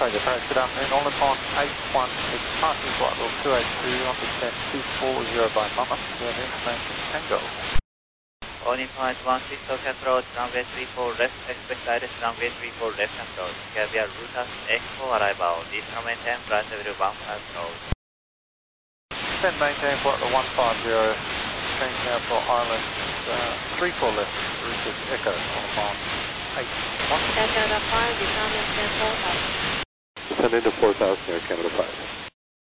Roger, Paris, good afternoon. All upon 816, passing flight level 282 on descent 240 by Mama. You have information Tango. All in point 16 Tokyo approach, runway 34 left, expect direct runway 34 left approach. Caviar Rutas X4 arrival, Eastern maintain flight level 15 approach. Then maintain flight level 150, change now for Island 34 left, Rutas Echo, all upon 816. Canada 5, descend maintain 4000. Descend into 4000 Air Canada 5.